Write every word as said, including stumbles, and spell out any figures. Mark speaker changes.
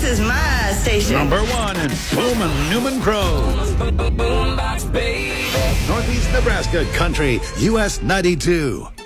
Speaker 1: is my station.
Speaker 2: Number one in Boomin' Newman Crow. Northeast Nebraska Country, U S ninety-two.